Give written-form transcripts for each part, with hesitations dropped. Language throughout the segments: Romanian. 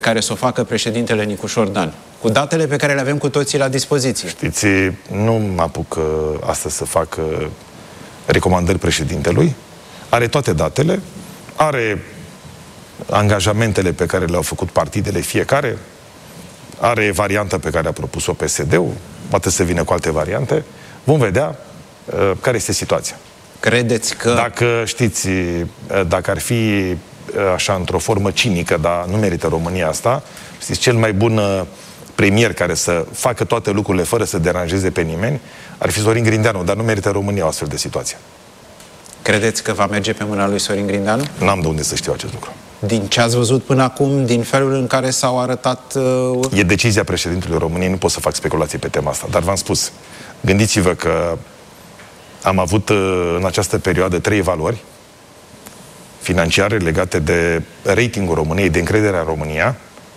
care să o facă președintele Nicușor Dan, cu datele pe care le avem cu toții la dispoziție. Știți, nu mă apuc astăzi să fac recomandări președintelui. Are toate datele, are angajamentele pe care le-au făcut partidele fiecare, are varianta pe care a propus-o PSD-ul, poate să vină cu alte variante. Vom vedea care este situația. Credeți că... Dacă știți, dacă ar fi așa într-o formă cinică, dar nu merită România asta, știți, cel mai bun premier care să facă toate lucrurile fără să deranjeze pe nimeni ar fi Sorin Grindeanu, dar nu merită România o astfel de situație. Credeți că va merge pe mâna lui Sorin Grindeanu? N-am de unde să știu acest lucru. Din ce ați văzut până acum, din felul în care s-au arătat... E decizia președintelui României, nu pot să fac speculații pe tema asta, dar v-am spus, gândiți-vă că am avut în această perioadă 3 evaluări financiare legate de ratingul României, de încrederea în România.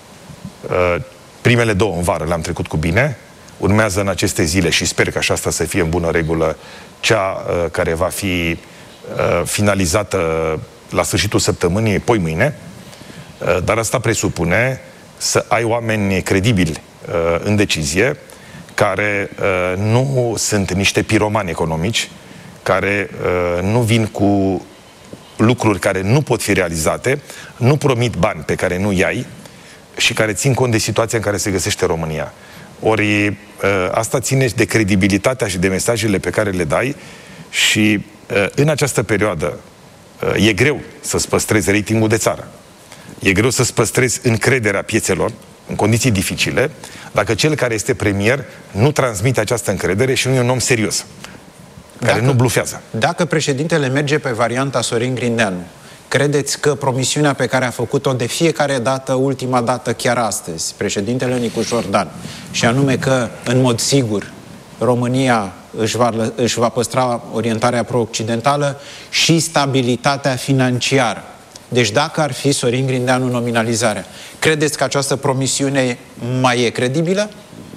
Primele 2 în vară le-am trecut cu bine. Urmează în aceste zile, și sper că așa asta să fie în bună regulă, cea care va fi finalizată la sfârșitul săptămânii, poi mâine. Dar asta presupune să ai oameni credibili în decizie, care nu sunt niște piromani economici, care nu vin cu lucruri care nu pot fi realizate, nu promit bani pe care nu i-ai și care țin cont de situația în care se găsește România. Ori asta ține de credibilitatea și de mesajele pe care le dai și în această perioadă e greu să-ți păstrezi ratingul de țară. E greu să-ți păstrezi încrederea piețelor în condiții dificile dacă cel care este premier nu transmite această încredere și nu e un om serios, care nu blufează. Dacă președintele merge pe varianta Sorin Grindeanu, credeți că promisiunea pe care a făcut-o de fiecare dată, ultima dată, chiar astăzi, președintele Nicușor Dan, și anume că, în mod sigur, România își va păstra orientarea pro-occidentală și stabilitatea financiară. Deci dacă ar fi Sorin Grindeanu nominalizarea, credeți că această promisiune mai e credibilă?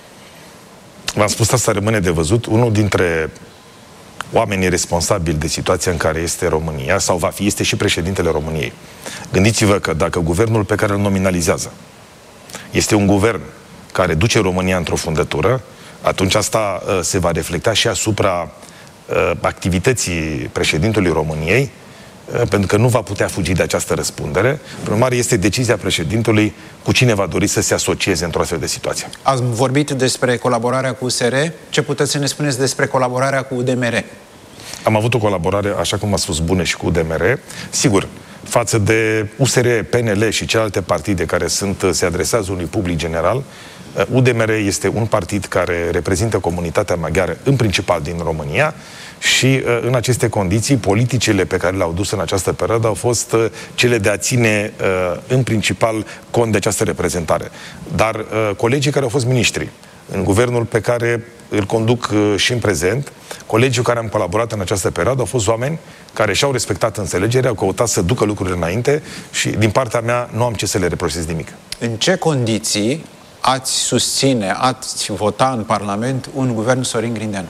V-am spus, asta rămâne de văzut. Unul dintre oamenii responsabili de situația în care este România, sau va fi, este și președintele României. Gândiți-vă că dacă guvernul pe care îl nominalizează este un guvern care duce România într-o fundătură, atunci asta se va reflecta și asupra activității președintelui României, pentru că nu va putea fugi de această răspundere. Prin urmare, este decizia președintelui cu cine va dori să se asocieze într-o astfel de situație. Ați vorbit despre colaborarea cu USR. Ce puteți să ne spuneți despre colaborarea cu UDMR? Am avut o colaborare, așa cum a spus, bună și cu UDMR. Sigur, față de USR, PNL și celelalte partide care se adresează unui public general, UDMR este un partid care reprezintă comunitatea maghiară în principal din România și în aceste condiții politicile pe care le-au dus în această perioadă au fost cele de a ține în principal cont de această reprezentare. Dar colegii care au fost miniștri în guvernul pe care îl conduc și în prezent, colegii cu care am colaborat în această perioadă au fost oameni care și-au respectat înțelegerea, au căutat să ducă lucrurile înainte și din partea mea nu am ce să le reproșez nimic. În ce condiții ați susține, ați vota în Parlament un guvern Sorin Grindeanu?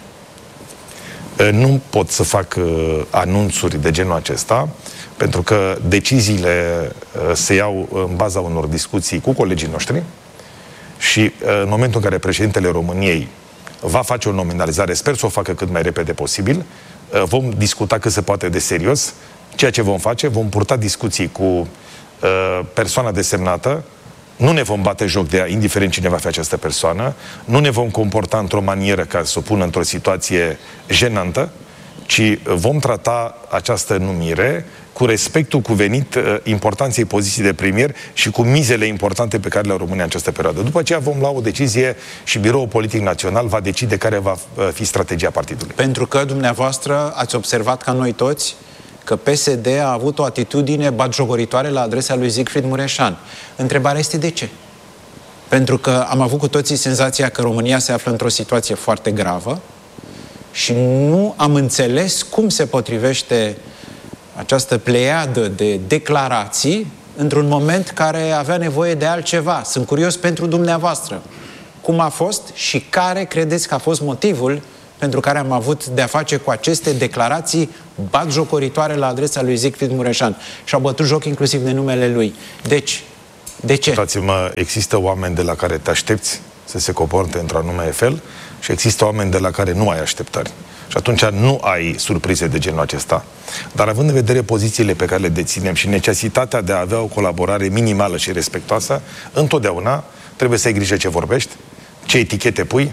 Nu pot să fac anunțuri de genul acesta, pentru că deciziile se iau în baza unor discuții cu colegii noștri și în momentul în care președintele României va face o nominalizare, sper să o facă cât mai repede posibil, vom discuta cât se poate de serios ceea ce vom face, vom purta discuții cu persoana desemnată. Nu ne vom bate joc de ea, indiferent cine va fi această persoană, nu ne vom comporta într-o manieră ca să o pună într-o situație jenantă, ci vom trata această numire cu respectul cuvenit importanței poziției de premier și cu mizele importante pe care le-au România în această perioadă. După aceea vom lua o decizie și Biroul Politic Național va decide care va fi strategia partidului. Pentru că dumneavoastră ați observat ca noi toți că PSD a avut o atitudine batjocoritoare la adresa lui Siegfried Mureșan. Întrebarea este de ce? Pentru că am avut cu toții senzația că România se află într-o situație foarte gravă și nu am înțeles cum se potrivește această pleiadă de declarații într-un moment care avea nevoie de altceva. Sunt curios pentru dumneavoastră. Cum a fost și care credeți că a fost motivul pentru care am avut de-a face cu aceste declarații batjocoritoare la adresa lui Siegfried Mureșan. Și-au bătut joc inclusiv de numele lui. Deci, De ce? Uitați-mă, există oameni de la care te aștepți să se comporte într-un anume fel și există oameni de la care nu ai așteptări. Și atunci nu ai surprize de genul acesta. Dar având în vedere pozițiile pe care le deținem și necesitatea de a avea o colaborare minimală și respectoasă, întotdeauna trebuie să ai grijă ce vorbești, ce etichete pui,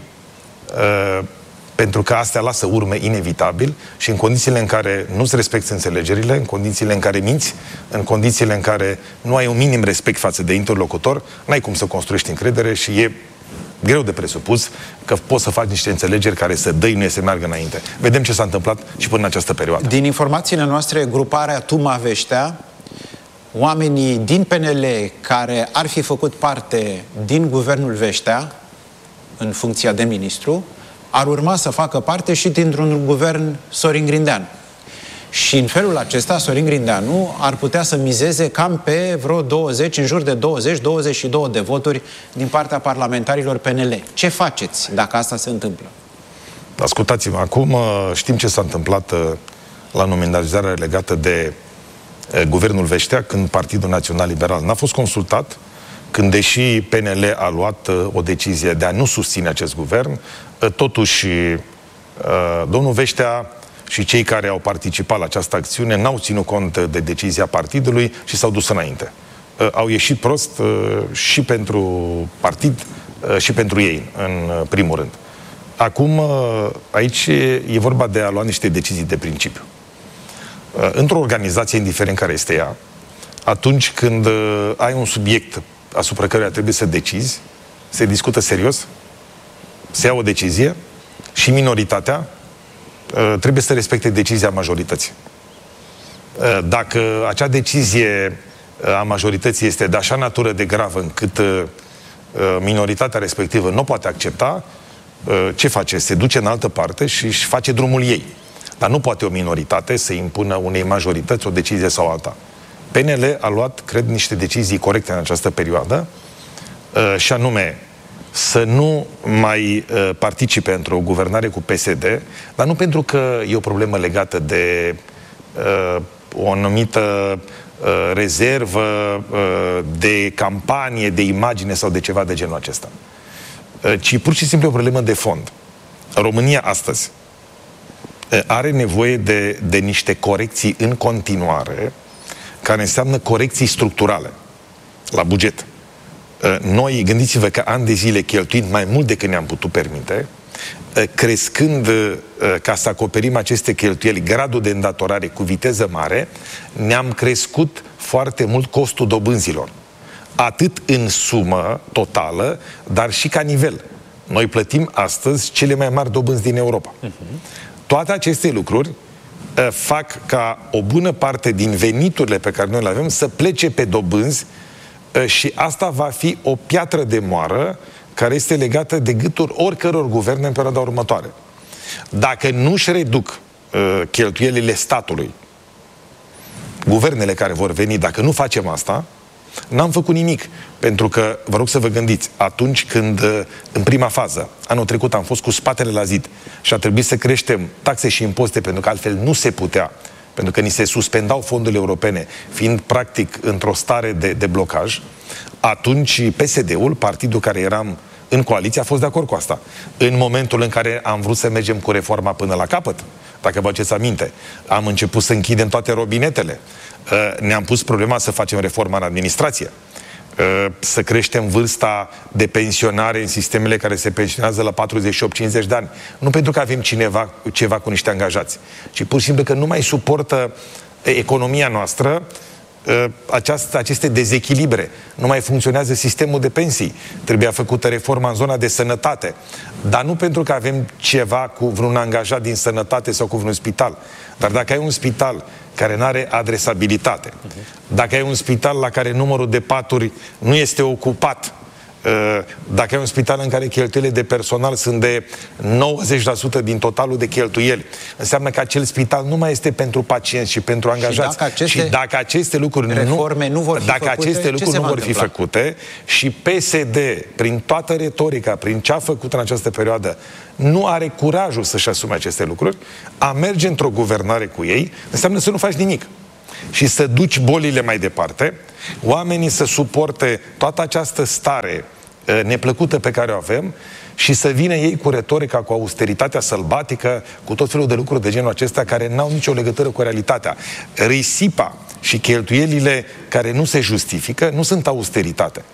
pentru că astea lasă urme inevitabil și în condițiile în care nu-ți respecti înțelegerile, în condițiile în care minți, în condițiile în care nu ai un minim respect față de interlocutor, n-ai cum să construiești încredere și e greu de presupus că poți să faci niște înțelegeri care să dăinuie, să meargă înainte. Vedem ce s-a întâmplat și până în această perioadă. Din informațiile noastre, gruparea Tuma Veștea, oamenii din PNL care ar fi făcut parte din guvernul Veștea, în funcția de ministru, ar urma să facă parte și dintr-un guvern Sorin Grindeanu. Și în felul acesta, Sorin Grindeanu ar putea să mizeze cam pe vreo 20, în jur de 20-22 de voturi din partea parlamentarilor PNL. Ce faceți dacă asta se întâmplă? Ascultați-mă, acum știm ce s-a întâmplat la nominalizarea legată de guvernul Veștea, când Partidul Național Liberal n-a fost consultat, când, deși PNL a luat o decizie de a nu susține acest guvern, totuși domnul Veștea și cei care au participat la această acțiune n-au ținut cont de decizia partidului și s-au dus înainte. Au ieșit prost și pentru partid și pentru ei, în primul rând. Acum, aici e vorba de a lua niște decizii de principiu. Într-o organizație, indiferent care este ea, atunci când ai un subiect asupra căruia trebuie să decizi, se discută serios, se ia o decizie și minoritatea trebuie să respecte decizia majorității. Dacă acea decizie a majorității este de așa natură de gravă încât minoritatea respectivă nu poate accepta, ce face? Se duce în altă parte și își face drumul ei. Dar nu poate o minoritate să impună unei majorități o decizie sau alta. PNL a luat, cred, niște decizii corecte în această perioadă, și anume să nu mai participe într-o guvernare cu PSD, dar nu pentru că e o problemă legată de o anumită rezervă de campanie, de imagine sau de ceva de genul acesta, ci pur și simplu o problemă de fond. România astăzi are nevoie de niște corecții în continuare, care înseamnă corecții structurale la buget. Noi, gândiți-vă că ani de zile cheltuind mai mult decât ne-am putut permite, crescând ca să acoperim aceste cheltuieli, gradul de îndatorare cu viteză mare, ne-am crescut foarte mult costul dobânzilor. Atât în sumă totală, dar și ca nivel. Noi plătim astăzi cele mai mari dobânzi din Europa. Toate aceste lucruri fac ca o bună parte din veniturile pe care noi le avem să plece pe dobânzi și asta va fi o piatră de moară care este legată de gâtul oricăror guverne în perioada următoare. Dacă nu își reduc cheltuielile statului, guvernele care vor veni, dacă nu facem asta, n-am făcut nimic. Pentru că, vă rog să vă gândiți, atunci când, în prima fază, anul trecut am fost cu spatele la zid și a trebuit să creștem taxe și impozite, pentru că altfel nu se putea, pentru că ni se suspendau fondurile europene, fiind practic într-o stare de blocaj, atunci PSD-ul, partidul care eram în coaliție, a fost de acord cu asta. În momentul în care am vrut să mergem cu reforma până la capăt, dacă vă aduceți aminte, am început să închidem toate robinetele, ne-am pus problema să facem reforma în administrație, să creștem vârsta de pensionare în sistemele care se pensionează la 48-50 de ani. Nu pentru că avem ceva cu niște angajați, ci pur și simplu că nu mai suportă economia noastră aceste dezechilibre. Nu mai funcționează sistemul de pensii. Trebuia făcută reforma în zona de sănătate. Dar nu pentru că avem ceva cu vreun angajat din sănătate sau cu vreun spital. Dar dacă ai un spital care nu are adresabilitate, dacă ai un spital la care numărul de paturi nu este ocupat, dacă ai un spital în care cheltuielile de personal sunt de 90% din totalul de cheltuieli, înseamnă că acel spital nu mai este pentru pacienți și pentru angajați. Și dacă aceste lucruri nu vor fi făcute și PSD, prin toată retorica, prin ce a făcut în această perioadă, nu are curajul să-și asume aceste lucruri, a merge într-o guvernare cu ei înseamnă să nu faci nimic și să duci bolile mai departe Oamenii să suporte toată această stare neplăcută pe care o avem și să vină ei cu retorica, cu austeritatea sălbatică, cu tot felul de lucruri de genul acesta care n-au nicio legătură cu realitatea. Risipa și cheltuielile care nu se justifică nu sunt austeritate.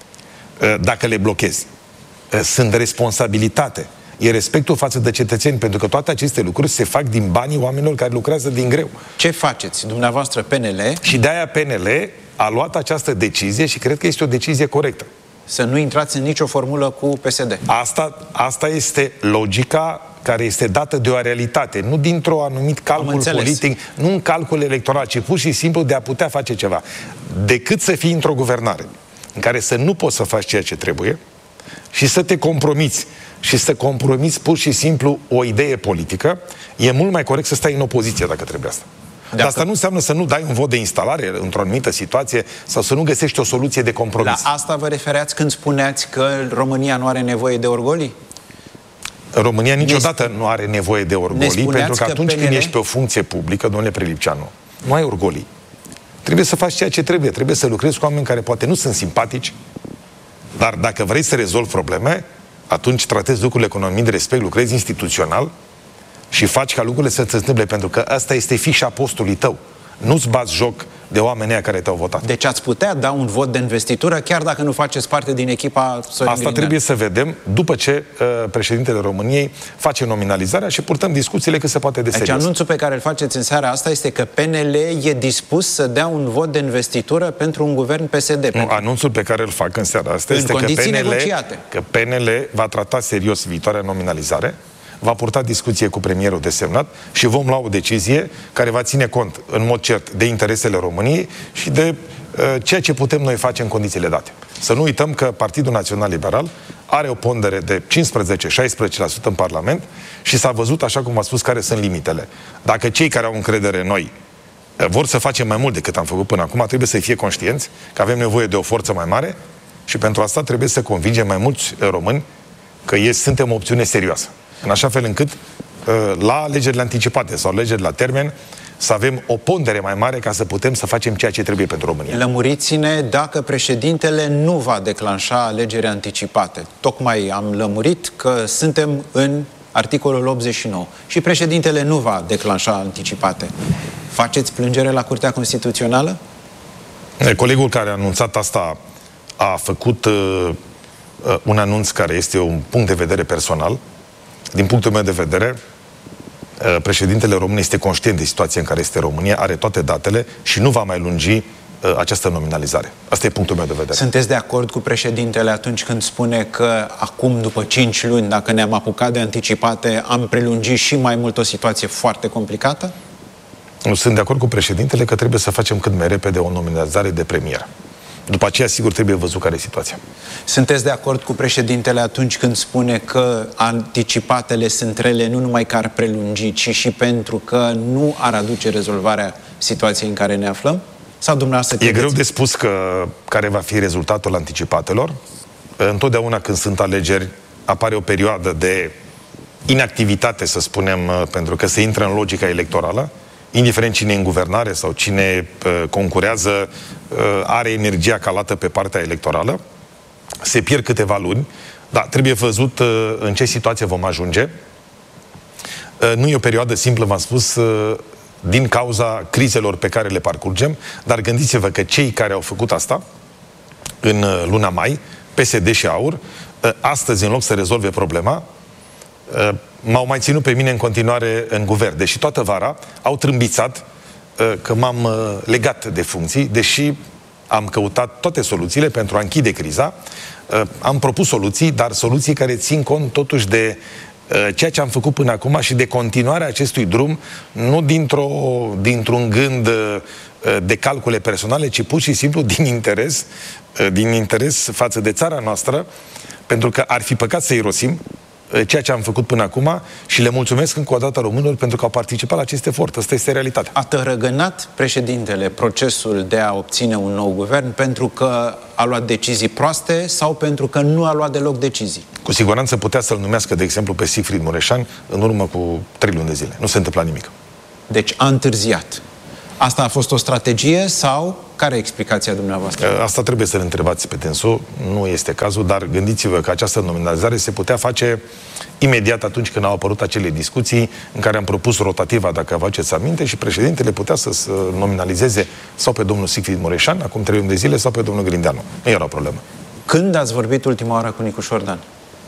Dacă le blochezi, sunt responsabilitate. E respectul față de cetățeni, pentru că toate aceste lucruri se fac din banii oamenilor care lucrează din greu. Ce faceți, dumneavoastră, PNL? Și de-aia PNL a luat această decizie și cred că este o decizie corectă. Să nu intrați în nicio formulă cu PSD. Asta este logica care este dată de o realitate, nu dintr-o anumit calcul politic, nu un calcul electoral, ci pur și simplu de a putea face ceva. Decât să fii într-o guvernare în care să nu poți să faci ceea ce trebuie și să te compromiți și să compromiți pur și simplu o idee politică, e mult mai corect să stai în opoziție dacă trebuie asta. Dar asta nu înseamnă să nu dai un vot de instalare într-o anumită situație sau să nu găsești o soluție de compromis. La asta vă refereați când spuneați că România nu are nevoie de orgolii? România niciodată nu are nevoie de orgolii, pentru că atunci când ești pe o funcție publică, domnule Prelipceanu, nu ai orgolii. Trebuie să faci ceea ce trebuie. Trebuie să lucrezi cu oameni care poate nu sunt simpatici, dar dacă vrei să rezolvi probleme, atunci tratezi lucrurile cu un anumit respect, lucrezi instituțional și faci ca lucrurile să se întâmple, pentru că asta este fișa postului tău. Nu-ți bați joc de oamenii care te-au votat. Deci ați putea da un vot de investitură chiar dacă nu faceți parte din echipa Sorin Asta trebuie să vedem după ce președintele României face nominalizarea și purtăm discuțiile cât se poate de serios. Deci anunțul pe care îl faceți în seara asta este că PNL e dispus să dea un vot de investitură pentru un guvern PSD. Nu, anunțul pe care îl fac în seara asta este că PNL va trata serios viitoarea nominalizare, va purta discuție cu premierul desemnat și vom lua o decizie care va ține cont, în mod cert, de interesele României și de ceea ce putem noi face în condițiile date. Să nu uităm că Partidul Național Liberal are o pondere de 15-16% în Parlament și s-a văzut, așa cum v-a spus, care sunt limitele. Dacă cei care au încredere în noi vor să facem mai mult decât am făcut până acum, trebuie să fie conștienți că avem nevoie de o forță mai mare și pentru asta trebuie să convingem mai mulți români că suntem o opțiune serioasă. În așa fel încât la alegerile anticipate sau alegeri la termen să avem o pondere mai mare ca să putem să facem ceea ce trebuie pentru România. Lămuriți-ne dacă președintele nu va declanșa alegeri anticipate. Tocmai am lămurit că suntem în articolul 89 și președintele nu va declanșa anticipate. Faceți plângere la Curtea Constituțională? Colegul care a anunțat asta a făcut un anunț care este un punct de vedere personal. Din punctul meu de vedere, președintele României este conștient de situația în care este România, are toate datele și nu va mai lungi această nominalizare. Asta e punctul meu de vedere. Sunteți de acord cu președintele atunci când spune că acum, după 5 luni, dacă ne-am apucat de anticipate, am prelungit și mai mult o situație foarte complicată? Nu sunt de acord cu președintele că trebuie să facem cât mai repede o nominalizare de premier. După aceea, sigur, trebuie văzut care e situația. Sunteți de acord cu președintele atunci când spune că anticipatele sunt rele nu numai că ar prelungi, ci și pentru că nu ar aduce rezolvarea situației în care ne aflăm? Sau dumneavoastră credeți? E greu de spus care va fi rezultatul anticipatelor. Întotdeauna când sunt alegeri, apare o perioadă de inactivitate, să spunem, pentru că se intră în logica electorală. Indiferent cine e în guvernare sau cine concurează, are energia calată pe partea electorală. Se pierd câteva luni, dar trebuie văzut în ce situație vom ajunge. Nu e o perioadă simplă, v-am spus, din cauza crizelor pe care le parcurgem, dar gândiți-vă că cei care au făcut asta în luna mai, PSD și AUR, astăzi, în loc să rezolve problema, m-au mai ținut pe mine în continuare în guvern. Deși toată vara au trâmbițat că m-am legat de funcții, deși am căutat toate soluțiile pentru a închide criza. Am propus soluții, dar soluții care țin cont totuși de ceea ce am făcut până acum și de continuarea acestui drum, nu dintr-un gând de calcule personale, ci pur și simplu din interes față de țara noastră, pentru că ar fi păcat să irosim ceea ce am făcut până acum și le mulțumesc încă o dată românilor pentru că au participat la acest efort. Asta este realitatea. A tărăgănat președintele procesul de a obține un nou guvern pentru că a luat decizii proaste sau pentru că nu a luat deloc decizii? Cu siguranță putea să-l numească, de exemplu, pe Siegfried Mureșan în urmă cu 3 luni de zile. Nu se întâmpla nimic. Deci a întârziat. Asta a fost o strategie sau Care e explicația dumneavoastră? Asta trebuie să-l întrebați pe dânsul, nu este cazul, dar gândiți-vă că această nominalizare se putea face imediat atunci când au apărut acele discuții în care am propus rotativa, dacă vă faceți aminte, și președintele putea să nominalizeze sau pe domnul Sigfrid Mureșan, acum 3 luni de zile, sau pe domnul Grindeanu. Nu era o problemă. Când ați vorbit ultima oară cu Nicu Șordan?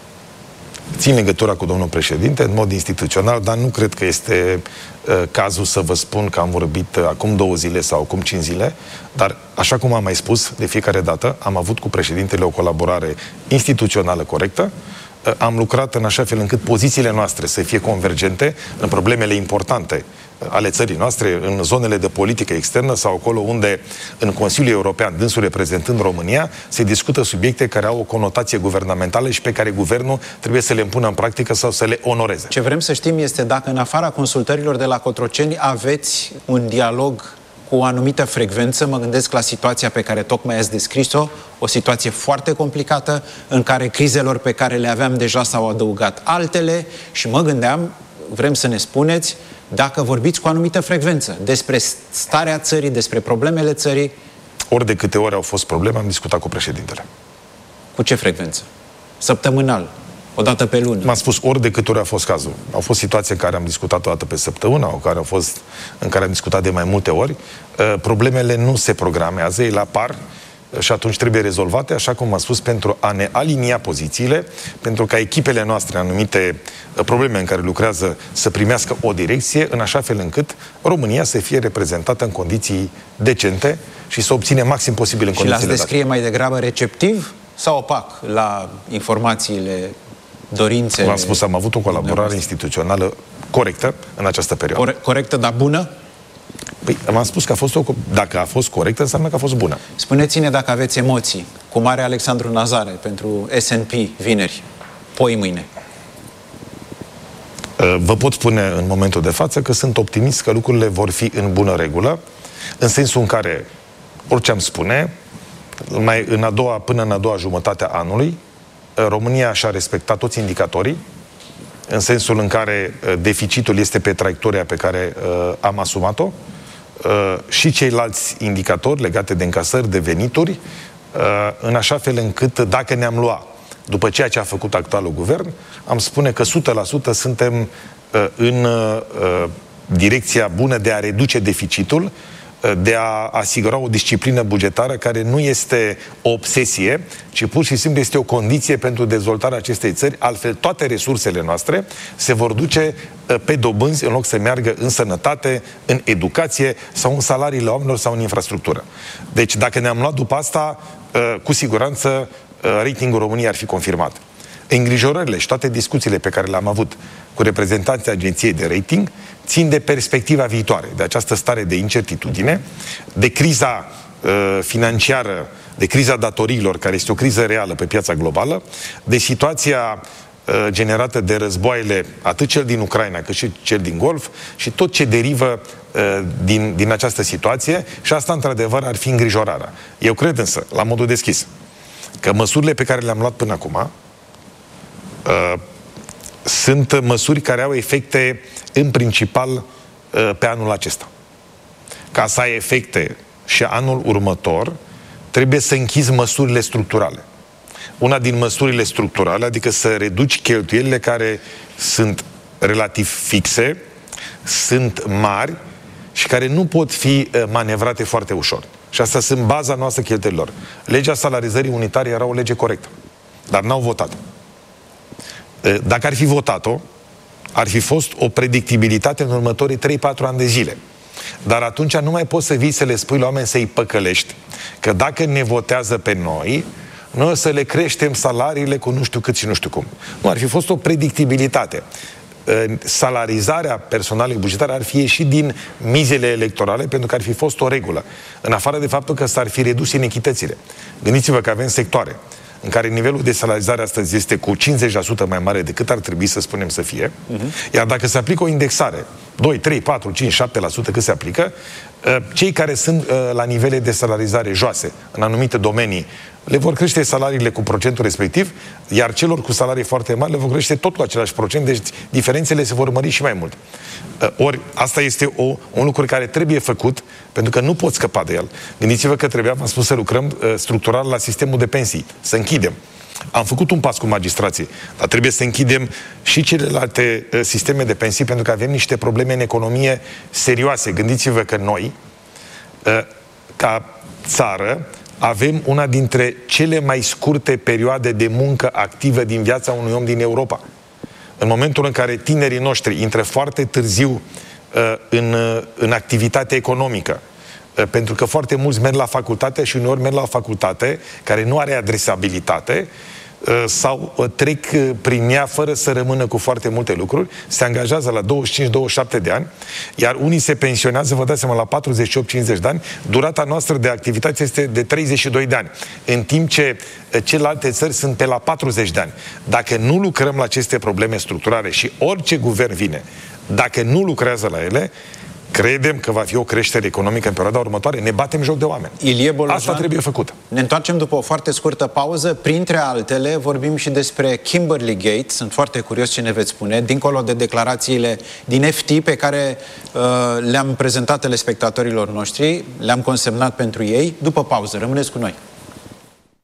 Țin legătura cu domnul președinte în mod instituțional, dar nu cred că este cazul să vă spun că am vorbit acum 2 zile sau acum 5 zile, dar așa cum am mai spus de fiecare dată, am avut cu președintele o colaborare instituțională corectă. Am lucrat în așa fel încât pozițiile noastre să fie convergente în problemele importante ale țării noastre, în zonele de politică externă sau acolo unde, în Consiliul European, dânsul reprezentând România, se discută subiecte care au o conotație guvernamentală și pe care guvernul trebuie să le impună în practică sau să le onoreze. Ce vrem să știm este dacă, în afara consultărilor de la Cotroceni, aveți un dialog cu o anumită frecvență. Mă gândesc la situația pe care tocmai ați descris-o, o situație foarte complicată, în care crizelor pe care le aveam deja s-au adăugat altele, și mă gândeam, vrem să ne spuneți, dacă vorbiți cu o anumită frecvență despre starea țării, despre problemele țării. Ori de câte ori au fost probleme, am discutat cu președintele. Cu ce frecvență? Săptămânal? O dată pe lună? M-am spus, ori de câte ori a fost cazul. Au fost situații în care am discutat o dată pe săptămână, în care am discutat de mai multe ori. Problemele nu se programează, ele apar și atunci trebuie rezolvate, așa cum am spus, pentru a ne alinia pozițiile, pentru ca echipele noastre, anumite probleme în care lucrează, să primească o direcție, în așa fel încât România să fie reprezentată în condiții decente și să obține maxim posibil în condițiile date. Și l-ați descrie mai degrabă receptiv sau opac la informațiile, dorințele? V-am spus, am avut o colaborare instituțională corectă în această perioadă. Corectă, dar bună? Păi, v-am spus că dacă a fost corectă, înseamnă că a fost bună. Spuneți-ne dacă aveți emoții cu mare Alexandru Nazare pentru S&P vineri, poi mâine. Vă pot spune în momentul de față că sunt optimist că lucrurile vor fi în bună regulă, în sensul în care, orice am spune, până în a doua jumătate a anului, România și-a respectat toți indicatorii, în sensul în care deficitul este pe traiectoria pe care am asumat-o, și ceilalți indicatori legate de încasări, de venituri, în așa fel încât, dacă ne-am luat după ceea ce a făcut actualul guvern, am spune că 100% suntem în direcția bună de a reduce deficitul, de a asigura o disciplină bugetară care nu este o obsesie, ci pur și simplu este o condiție pentru dezvoltarea acestei țări. Altfel, toate resursele noastre se vor duce pe dobânzi în loc să meargă în sănătate, în educație sau în salariile oamenilor sau în infrastructură. Deci, dacă ne-am luat după asta, cu siguranță ratingul României ar fi confirmat. Îngrijorările și toate discuțiile pe care le-am avut cu reprezentanții agenției de rating țin de perspectiva viitoare, de această stare de incertitudine, de criza financiară, de criza datoriilor, care este o criză reală pe piața globală, de situația generată de războaiele, atât cel din Ucraina cât și cel din Golf, și tot ce derivă din această situație, și asta într-adevăr ar fi îngrijorarea. Eu cred însă, la modul deschis, că măsurile pe care le-am luat până acum sunt măsuri care au efecte în principal pe anul acesta. Ca să ai efecte și anul următor, trebuie să închizi măsurile structurale. Una din măsurile structurale, adică să reduci cheltuielile care sunt relativ fixe, sunt mari și care nu pot fi manevrate foarte ușor. Și asta sunt baza noastră cheltuielilor. Legea salarizării unitare era o lege corectă, dar n-au votat. Dacă ar fi votat-o, ar fi fost o predictibilitate în următorii 3-4 ani de zile. Dar atunci nu mai poți să vii să le spui la oameni să-i păcălești că dacă ne votează pe noi, noi o să le creștem salariile cu nu știu cât și nu știu cum. Nu, ar fi fost o predictibilitate. Salarizarea personalului bugetar ar fi ieșit din mizele electorale, pentru că ar fi fost o regulă. În afară de faptul că s-ar fi redus inechitățile. Gândiți-vă că avem sectoare în care nivelul de salarizare astăzi este cu 50% mai mare decât ar trebui să spunem să fie, iar dacă se aplică o indexare 2, 3, 4, 5, 7% cât se aplică, cei care sunt la nivele de salarizare joase în anumite domenii le vor crește salariile cu procentul respectiv, iar celor cu salarii foarte mari le vor crește tot cu același procent, deci diferențele se vor mări și mai mult. Ori asta este un lucru care trebuie făcut, pentru că nu poți scăpa de el. Gândiți-vă că trebuia, v-am spus, să lucrăm structural la sistemul de pensii, să închidem. Am făcut un pas cu magistrații, dar trebuie să închidem și celelalte sisteme de pensii, pentru că avem niște probleme în economie serioase. Gândiți-vă că noi, ca țară, avem una dintre cele mai scurte perioade de muncă activă din viața unui om din Europa. În momentul în care tinerii noștri intră foarte târziu în activitate economică, pentru că foarte mulți merg la facultate și uneori merg la facultate care nu are adresabilitate sau trec prin ea fără să rămână cu foarte multe lucruri, se angajează la 25-27 de ani, iar unii se pensionează, vă dați seama, la 48-50 de ani, durata noastră de activitate este de 32 de ani, în timp ce celelalte țări sunt pe la 40 de ani. Dacă nu lucrăm la aceste probleme structurale și orice guvern vine, dacă nu lucrează la ele, credem că va fi o creștere economică în perioada următoare. Ne batem joc de oameni. Ilie Bolojan, asta trebuie făcut. Ne întoarcem după o foarte scurtă pauză. Printre altele, vorbim și despre Kimberley Gate. Sunt foarte curios ce ne veți spune, dincolo de declarațiile din FT pe care le-am prezentat telespectatorilor noștri, le-am consemnat pentru ei. După pauză, rămâneți cu noi.